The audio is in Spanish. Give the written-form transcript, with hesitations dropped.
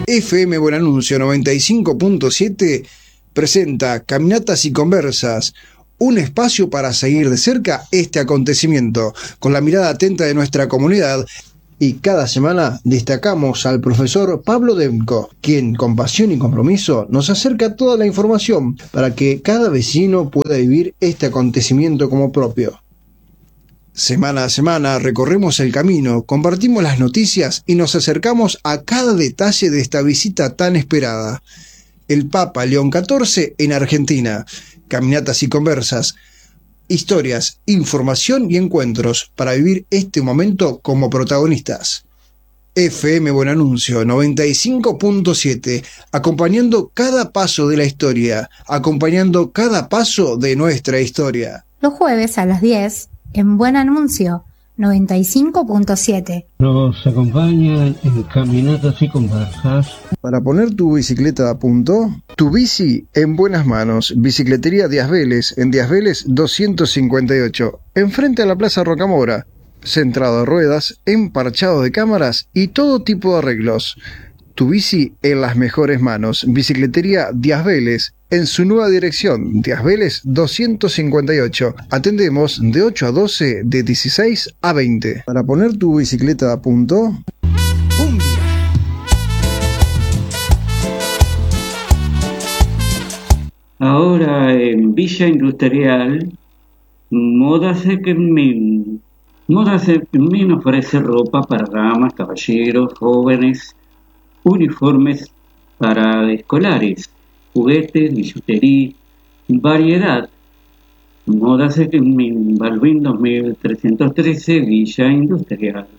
FM Buen Anuncio 95.7 presenta Caminatas y Conversas, un espacio para seguir de cerca este acontecimiento, con la mirada atenta de nuestra comunidad, y cada semana destacamos al profesor Pablo Demko, quien con pasión y compromiso nos acerca toda la información para que cada vecino pueda vivir este acontecimiento como propio. Semana a semana recorremos el camino, compartimos las noticias y nos acercamos a cada detalle de esta visita tan esperada. El Papa León XIV en Argentina. Caminatas y conversas, historias, información y encuentros para vivir este momento como protagonistas. FM Buen Anuncio 95.7, acompañando cada paso de la historia, acompañando cada paso de nuestra historia. Los jueves a las 10, en Buen Anuncio 95.7. Nos acompañan en Caminatas y Conversas. Para poner tu bicicleta a punto, tu bici en buenas manos. Bicicletería Díaz Vélez, en Díaz Vélez 258, enfrente a la Plaza Rocamora. Centrado de ruedas, emparchado de cámaras y todo tipo de arreglos. Tu bici en las mejores manos. Bicicletería Díaz Vélez, en su nueva dirección, Díaz Vélez 258. Atendemos de 8 a 12, de 16 a 20. Para poner tu bicicleta a punto, ¡cumbia! Ahora en Villa Industrial, Moda Sequemín. Moda Sequemín ofrece ropa para damas, caballeros, jóvenes, uniformes para escolares, juguetes, billutería, variedad. Moda Sequemín, Balbín 2313, Villa Industrial.